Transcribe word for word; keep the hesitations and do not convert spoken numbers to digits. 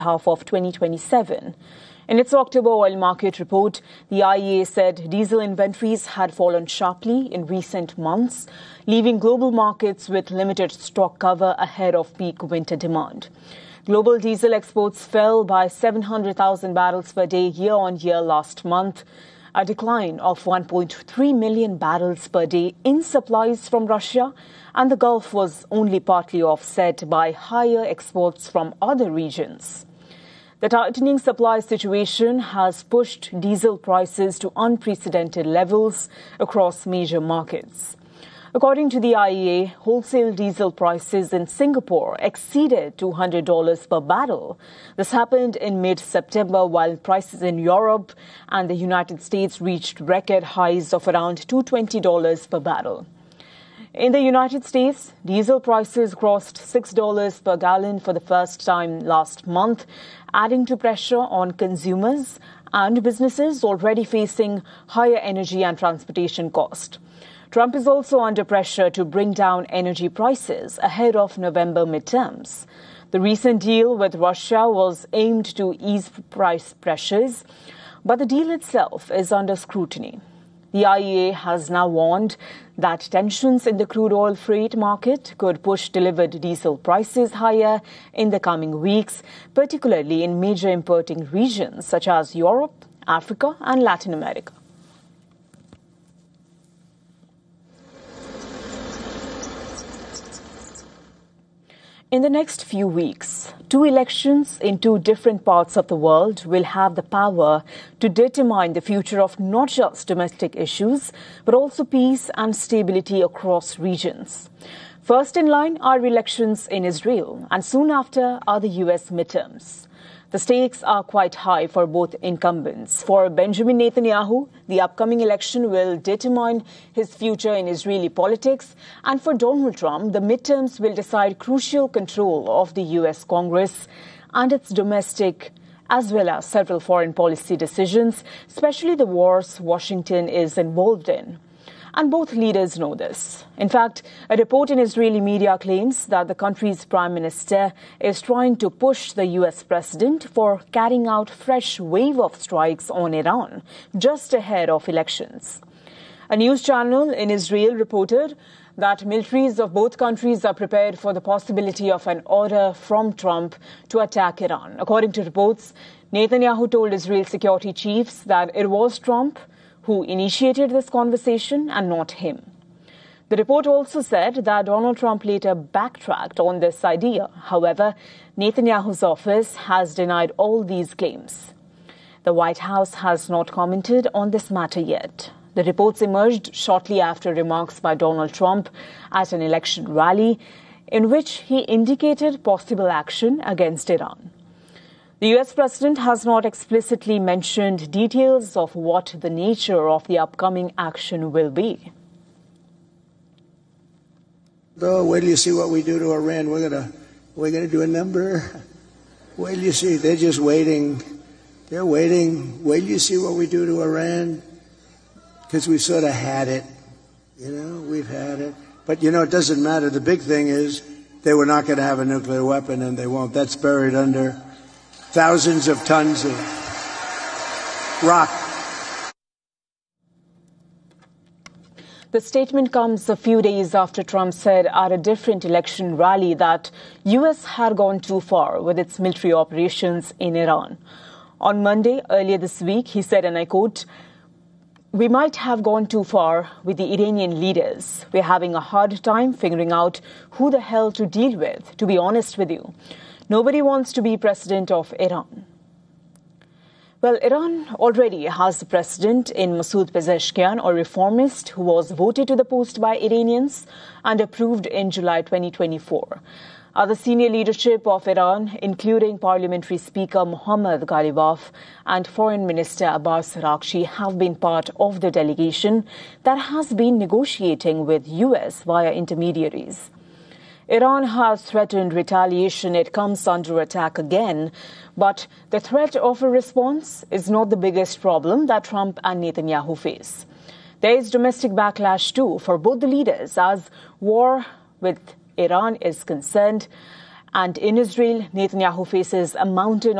half of twenty twenty-seven. In its October oil market report, the I E A said diesel inventories had fallen sharply in recent months, leaving global markets with limited stock cover ahead of peak winter demand. Global diesel exports fell by seven hundred thousand barrels per day year-on-year last month, a decline of one point three million barrels per day in supplies from Russia, and the Gulf was only partly offset by higher exports from other regions. The tightening supply situation has pushed diesel prices to unprecedented levels across major markets. According to the I E A, wholesale diesel prices in Singapore exceeded two hundred dollars per barrel. This happened in mid-September, while prices in Europe and the United States reached record highs of around two hundred twenty dollars per barrel. In the United States, diesel prices crossed six dollars per gallon for the first time last month, adding to pressure on consumers and businesses already facing higher energy and transportation costs. Trump is also under pressure to bring down energy prices ahead of November midterms. The recent deal with Russia was aimed to ease price pressures, but the deal itself is under scrutiny. The I E A has now warned that tensions in the crude oil freight market could push delivered diesel prices higher in the coming weeks, particularly in major importing regions such as Europe, Africa, and Latin America. In the next few weeks, two elections in two different parts of the world will have the power to determine the future of not just domestic issues, but also peace and stability across regions. First in line are elections in Israel, and soon after are the U S midterms. The stakes are quite high for both incumbents. For Benjamin Netanyahu, the upcoming election will determine his future in Israeli politics. And for Donald Trump, the midterms will decide crucial control of the U S Congress and its domestic as well as several foreign policy decisions, especially the wars Washington is involved in. And both leaders know this. In fact, a report in Israeli media claims that the country's prime minister is trying to push the U S president for carrying out fresh wave of strikes on Iran just ahead of elections. A news channel in Israel reported that militaries of both countries are prepared for the possibility of an order from Trump to attack Iran. According to reports, Netanyahu told Israel security chiefs that it was Trump who initiated this conversation and not him. The report also said that Donald Trump later backtracked on this idea. However, Netanyahu's office has denied all these claims. The White House has not commented on this matter yet. The reports emerged shortly after remarks by Donald Trump at an election rally in which he indicated possible action against Iran. The U S president has not explicitly mentioned details of what the nature of the upcoming action will be. Oh, wait till you see what we do to Iran. We're gonna, we're gonna do a number. Wait till you see. They're just waiting. They're waiting. Wait till you see what we do to Iran, because we sort of had it. You know, we've had it. But you know, it doesn't matter. The big thing is they were not going to have a nuclear weapon, and they won't. That's buried under thousands of tons of rock. The statement comes a few days after Trump said at a different election rally that U S had gone too far with its military operations in Iran. On Monday, earlier this week, he said, and I quote, "We might have gone too far with the Iranian leaders. We're having a hard time figuring out who the hell to deal with, to be honest with you. Nobody wants to be president of Iran." Well, Iran already has a president in Masoud Pezeshkian, a reformist who was voted to the post by Iranians and approved in July twenty twenty-four. Other senior leadership of Iran, including Parliamentary Speaker Mohammad Ghalibaf and Foreign Minister Abbas Araghchi, have been part of the delegation that has been negotiating with U S via intermediaries. Iran has threatened retaliation. It comes under attack again. But the threat of a response is not the biggest problem that Trump and Netanyahu face. There is domestic backlash too for both the leaders as war with Iran is concerned. And in Israel, Netanyahu faces a mountain